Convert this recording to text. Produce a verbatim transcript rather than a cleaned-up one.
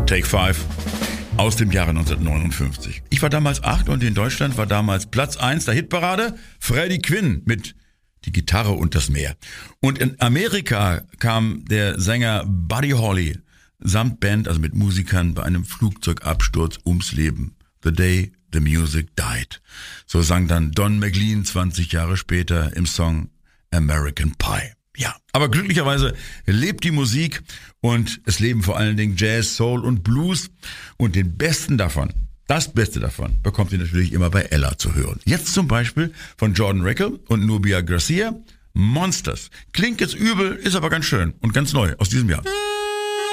Take Five aus dem Jahre neunzehnhundertneunundfünfzig. Ich war damals acht und in Deutschland war damals Platz eins der Hitparade Freddie Quinn mit Die Gitarre und das Meer. Und in Amerika kam der Sänger Buddy Holly samt Band, also mit Musikern, bei einem Flugzeugabsturz ums Leben. The Day the Music Died. So sang dann Don McLean zwanzig Jahre später im Song American Pie. Ja, aber glücklicherweise lebt die Musik und es leben vor allen Dingen Jazz, Soul und Blues. Und den besten davon, das Beste davon, bekommt ihr natürlich immer bei Ella zu hören. Jetzt zum Beispiel von Jordan Reckel und Nubia Garcia, Monsters. Klingt jetzt übel, ist aber ganz schön und ganz neu aus diesem Jahr.